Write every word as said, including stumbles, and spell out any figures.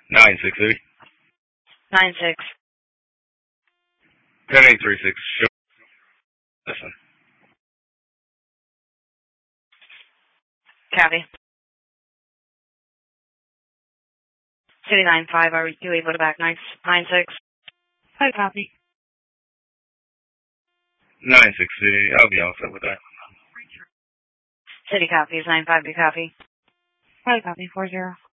Nine six City. Nine six. Ten eight three six. Show. Listen. Copy. City nine five. Are you able to back nine nine six? Hi, copy. Nine six City. I'll be all set with that. City copies nine five. Do copy. Hi, copy four zero.